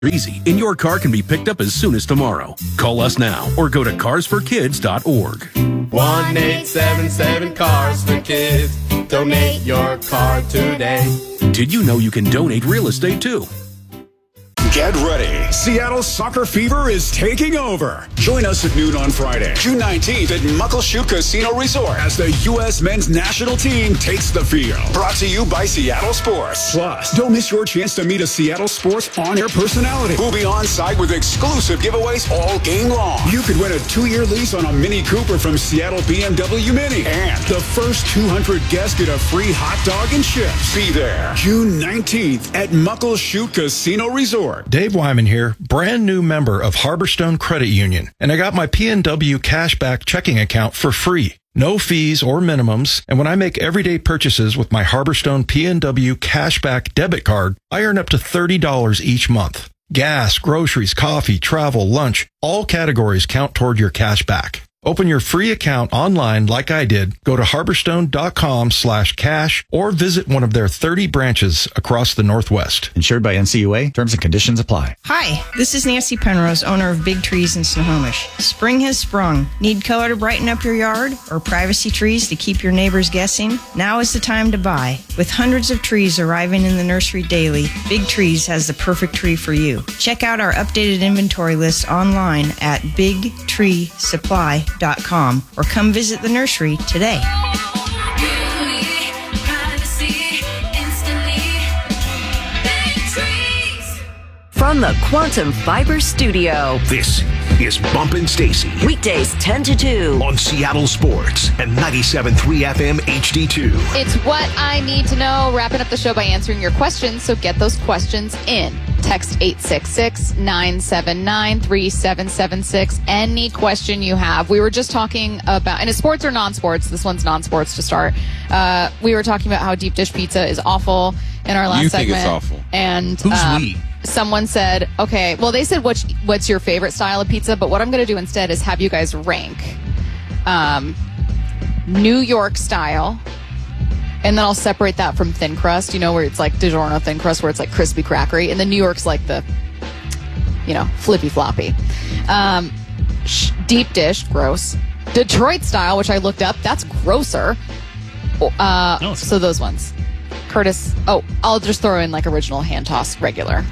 Easy, and your car can be picked up as soon as tomorrow. Call us now or go to carsforkids.org. 1-877 Cars for Kids. Donate your car today. Did you know you can donate real estate too? Get ready. Seattle Soccer Fever is taking over. Join us at noon on Friday, June 19th at Muckleshoot Casino Resort as the U.S. men's national team takes the field. Brought to you by Seattle Sports. Plus, don't miss your chance to meet a Seattle Sports on-air personality who'll be on site with exclusive giveaways all game long. You could win a 2-year lease on a Mini Cooper from Seattle BMW Mini. And the first 200 guests get a free hot dog and chips. Be there June 19th at Muckleshoot Casino Resort. Dave Wyman here, brand new member of Harborstone Credit Union, and I got my PNW cashback checking account for free. No fees or minimums, and when I make everyday purchases with my Harborstone PNW cashback debit card, I earn up to $30 each month. Gas, groceries, coffee, travel, lunch, all categories count toward your cashback. Open your free account online like I did. Go to harborstone.com/cash or visit one of their 30 branches across the Northwest. Insured by NCUA. Terms and conditions apply. Hi, this is Nancy Penrose, owner of Big Trees in Snohomish. Spring has sprung. Need color to brighten up your yard or privacy trees to keep your neighbors guessing? Now is the time to buy. With hundreds of trees arriving in the nursery daily, Big Trees has the perfect tree for you. Check out our updated inventory list online at bigtreesupply.com or come visit the nursery today. From the Quantum Fiber Studio, this is Bumpin' Stacy. Weekdays 10 to 2 on Seattle Sports and 97.3 FM HD2. It's what I need to know. Wrapping up the show by answering your questions, so get those questions in. Text 866-979-3776. Any question you have. We were just talking about, and it's sports or non-sports. This one's non-sports to start. We were talking about how deep dish pizza is awful in our last segment. You think it's awful. And who's we? Someone said, okay, well, they said, what's your favorite style of pizza? But what I'm going to do instead is have you guys rank New York style, and then I'll separate that from thin crust, where it's like DiGiorno thin crust, where it's like crispy crackery, and then New York's like the, flippy floppy. Deep dish, gross. Detroit style, which I looked up, that's grosser. So those ones. Curtis, I'll just throw in like original hand-tossed regular.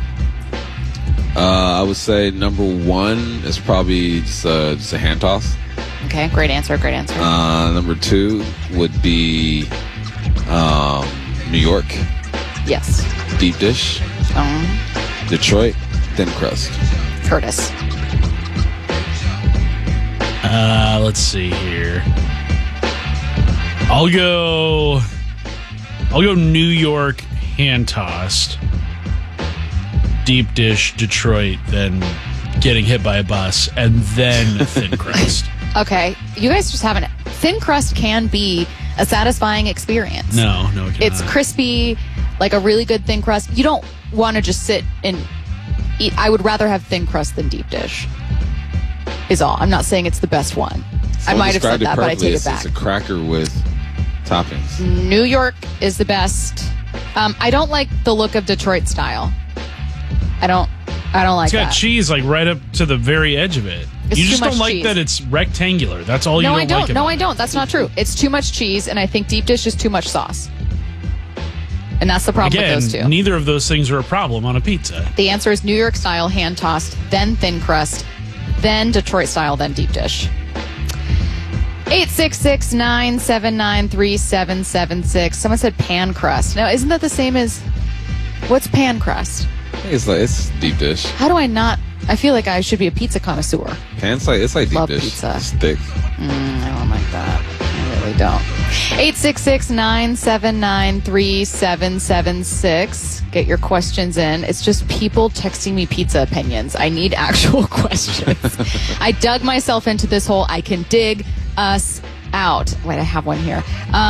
I would say number one is probably just a hand toss. Okay, great answer. Number two would be New York. Yes. Deep dish. Detroit, thin crust. Curtis. Let's see here. I'll go New York hand tossed. Deep dish Detroit, then getting hit by a bus, and then thin crust. Okay, you guys just haven't. Thin crust can be a satisfying experience. No, it cannot. It's crispy, like a really good thin crust. You don't want to just sit and eat. I would rather have thin crust than deep dish. Is all. I'm not saying it's the best one. I might have said that, but I take it back. It's a cracker with toppings. New York is the best. I don't like the look of Detroit style. I don't like it's got that. cheese like right up to the very edge of it. It's you just too much don't like cheese. that it's rectangular. That's all you don't like about it. No, I don't. That's not true. It's too much cheese, and I think deep dish is too much sauce. And that's the problem with those two. Neither of those things are a problem on a pizza. The answer is New York style, hand tossed, then thin crust, then Detroit style, then deep dish. 866-979-3776. Someone said pan crust. Now, isn't that the same as what's pan crust? It's deep dish. How do I not? I feel like I should be a pizza connoisseur. It's like deep Love dish. Pizza. It's thick. I don't like that. I really don't. 866-979-3776. Get your questions in. It's just people texting me pizza opinions. I need actual questions. I dug myself into this hole. I can dig us out. Wait, I have one here.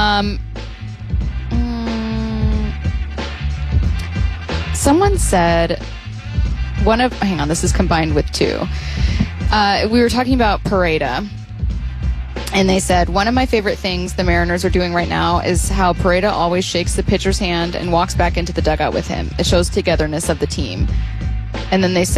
Someone said hang on, this is combined with two. We were talking about Pareda, and they said, one of my favorite things the Mariners are doing right now is how Pareda always shakes the pitcher's hand and walks back into the dugout with him. It shows togetherness of the team. And then they